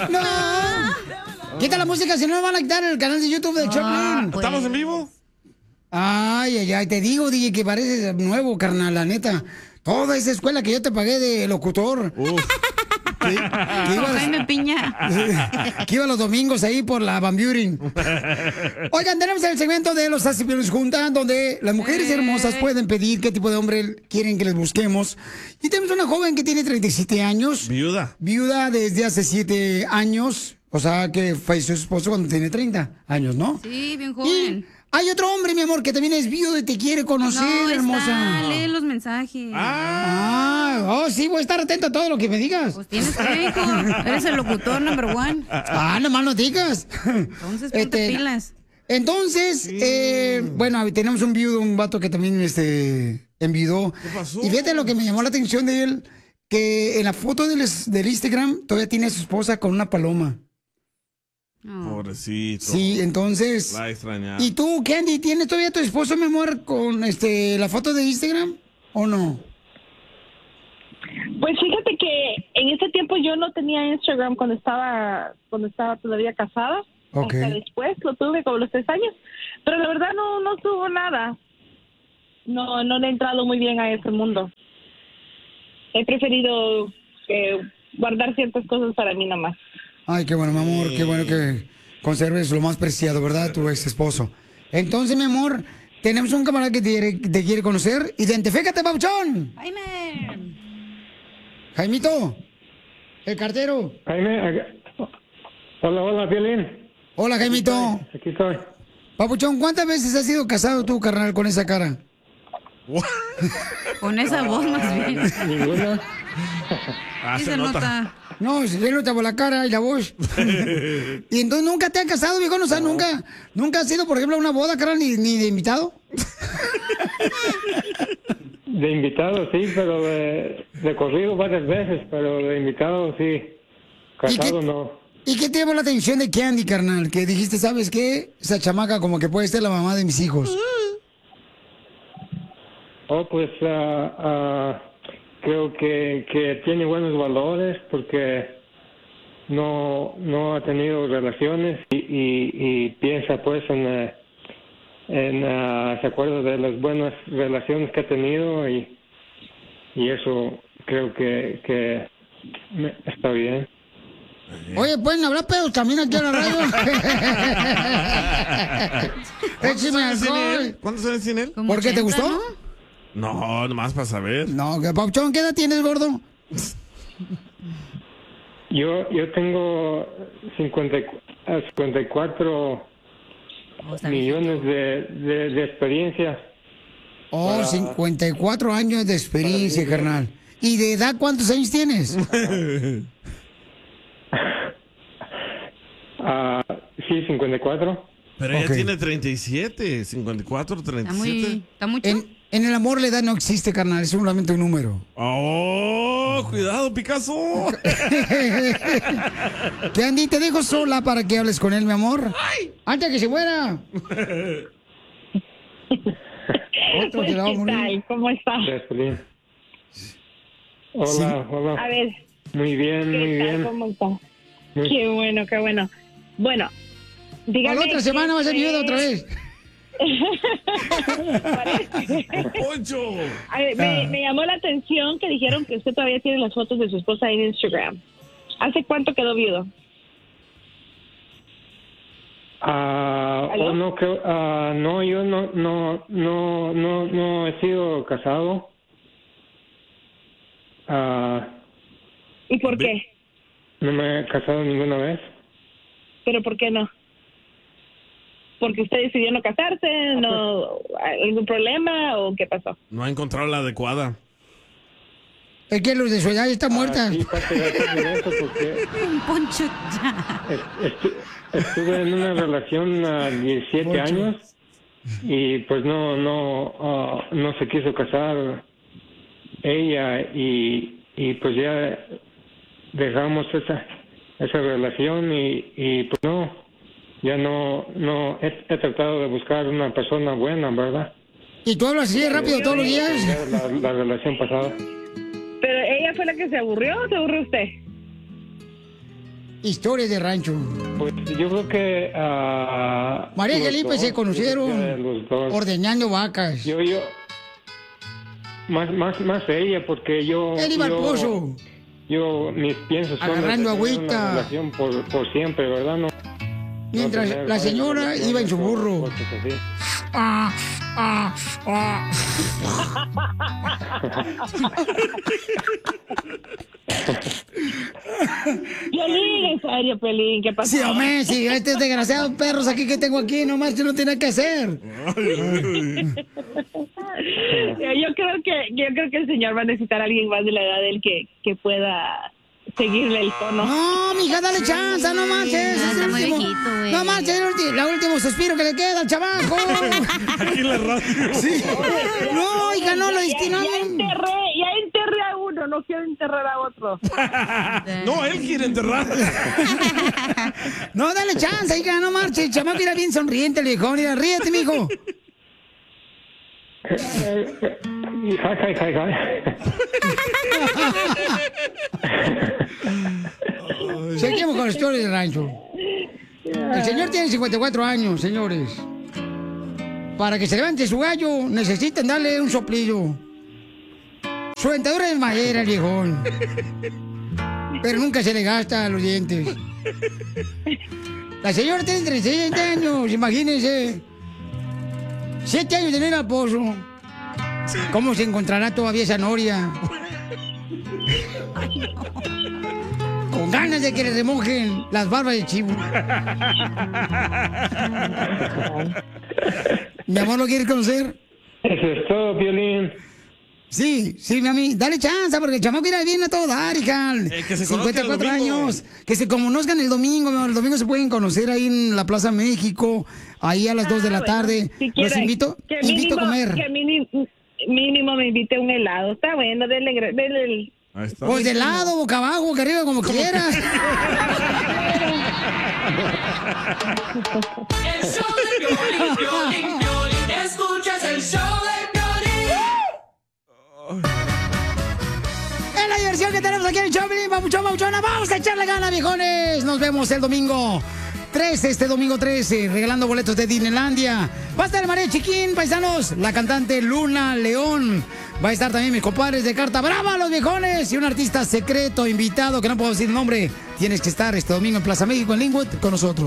¡No! Quita la música, si no me van a quitar en el canal de YouTube de Choplin. Pues. ¿Estamos en vivo? Ay, te digo, DJ, que pareces nuevo, carnal, la neta. Toda esa escuela que yo te pagué de locutor. Que Jaime Piña. Que iba los domingos ahí por la Van Buren. Oigan, tenemos el segmento de los Sacipilos Juntan, donde las mujeres hermosas pueden pedir qué tipo de hombre quieren que les busquemos. Y tenemos una joven que tiene 37 años. Viuda. Viuda desde hace 7 años. O sea, que falleció su esposo cuando tiene 30 años, ¿no? Sí, bien joven. Y hay otro hombre, mi amor, que también es viudo y te quiere conocer, No, hermosa. lee los mensajes. Sí, voy a estar atento a todo lo que me digas. Pues tienes que, hijo. Eres el locutor number one. Nomás no digas. Entonces, ponte pilas. Entonces, bueno, tenemos un viudo, un vato que también enviudó. ¿Qué pasó? Y fíjate lo que me llamó la atención de él, que en la foto del Instagram todavía tiene a su esposa con una paloma. Pobrecito. Sí, entonces. La extrañaba. ¿Y tú, Candy, tienes todavía tu esposo, mi amor, con la foto de Instagram o no? Pues fíjate que en ese tiempo yo no tenía Instagram cuando estaba todavía casada. Okay. Hasta después lo tuve como los 3 años. Pero la verdad no tuvo nada. No le he entrado muy bien a ese mundo. He preferido guardar ciertas cosas para mí nomás. Ay, qué bueno, mi amor, qué bueno que conserves lo más preciado, ¿verdad? Tu ex esposo. Entonces, mi amor, tenemos un camarada que te quiere conocer. Identifícate, papuchón. Jaime. Jaimito, el cartero. Jaime, hola, Piolín. Hola, Jaimito. Aquí estoy. Papuchón, ¿cuántas veces has sido casado tú, carnal, con esa cara? Con esa voz más bien. Ninguna. Sí se nota. No, se nota por la cara y la voz. Y entonces nunca te has casado, viejo, o sea, nunca has ido, por ejemplo, a una boda, carnal, ni de invitado. De invitado sí, pero de corrido varias veces, pero de invitado sí. Casado no. ¿Y qué te llamó la atención de Candy, carnal? Que dijiste, ¿sabes qué? Esa chamaca como que puede ser la mamá de mis hijos. Pues creo que tiene buenos valores porque no ha tenido relaciones y piensa pues se acuerda de las buenas relaciones que ha tenido y eso creo que está bien. Oye, ¿pueden hablar pedos también aquí en la radio? Échame alcohol. ¿Cuántos años tiene él? ¿Por qué te gustó? No, nomás para saber. No, que Pauchón, ¿qué edad tienes, gordo? Yo tengo 54 millones de experiencia. 54 años de experiencia, carnal. ¿Y de edad cuántos años tienes? Sí, 54. Pero ella tiene 37, 54, 37. ¿Está mucho? En el amor la edad no existe, carnal, es solamente un número. ¡Oh! ¡Cuidado, Picasso! Candy, te dejo sola para que hables con él, mi amor. ¡Ay! ¡Antes que se muera! Otro que la va a morir. ¿Qué tal? ¿Cómo estás? Hola. A ver. Muy bien, muy bien. ¿Cómo estás? Qué bueno, qué bueno. Bueno, dígame. La otra semana va a ser viuda otra vez. ¡Poncho! A ver, me llamó la atención que dijeron que usted todavía tiene las fotos de su esposa en Instagram. ¿Hace cuánto quedó viudo? No creo, no, yo no he sido casado. ¿Y por qué? No me he casado ninguna vez. ¿Pero por qué no? ¿Porque usted decidió no casarse? ¿No algún problema o qué pasó? No ha encontrado la adecuada. Es que los de su edad están muertas. Sí, parte de eso porque Poncho, ya. estuve en una relación a 17 años y pues no se quiso casar ella y pues ya dejamos esa relación y pues ya no he tratado de buscar una persona buena, ¿verdad? ¿Y tú hablas así de rápido todos los días? La relación pasada. ¿Pero ella fue la que se aburrió o se aburrió usted? Historias de rancho. Pues yo creo que... María y los Felipe dos, se conocieron los dos. ordeñando vacas. Yo, más ella, porque yo... Él iba al pozo. Yo, mis piensos son Agarrando de tener agüita. una relación por siempre, ¿verdad? No, Mientras tener la señora relaciones iba en su por burro. cosas así. Ah, ah, ah. Piolín, en serio, Piolín, ¿qué pasó? Sí, hombre, sí, estos desgraciados perros aquí que tengo aquí, nomás yo no tenía que hacer. Yo creo que el señor va a necesitar a alguien más de la edad de él que pueda seguirle el tono. No, mija, dale chance, no manches. No, es está el muy último. viejito, güey. No manches, el último suspiro que le queda al chamaco. Aquí en la radio. Sí. No, hija, no lo destino. Ya enterré a uno, no quiero enterrar a otro. No, él quiere enterrar. No, dale chance, hija, no marches. El chamaco era bien sonriente, el viejón. Mira, ríete, mijo. Seguimos con la historia del rancho. El señor tiene 54 años, señores. Para que se levante su gallo, necesitan darle un soplillo. Su dentadura es madera, el viejón. Pero nunca se le gasta los dientes. La señora tiene 37 años, imagínense. 7 años de no ir al pozo. ¿Cómo se encontrará todavía esa noria? Con ganas de que le remojen las barbas de chivo. ¿Mi amor lo quiere conocer? Eso es todo, Piolín. Sí, mami, dale chance, porque el chamaco irá bien a todo dar, hija. Que se conozcan el 54 domingo. años. Que se conozcan el domingo, mi amor. El domingo se pueden conocer ahí en la Plaza México, ahí a las 2 de la tarde. Si Los quiere, invito que a comer. Que mínimo me invite un helado. Está bueno, denle el... Ahí está. Pues de lado, boca abajo, boca arriba, como quieras. El show de Piolín, Piolín, Piolín. Escuchas el show de Piolín. Es la diversión que tenemos aquí en el show, Papuchona. Vamos a echarle ganas, viejones. Nos vemos el domingo 13, este domingo 13, regalando boletos de Disneylandia. Va a estar María Chiquín, paisanos, la cantante Luna León. Va a estar también mis compadres de Carta Brava, los viejones, y un artista secreto invitado que no puedo decir el nombre. Tienes que estar este domingo en Plaza México, en Linwood, con nosotros.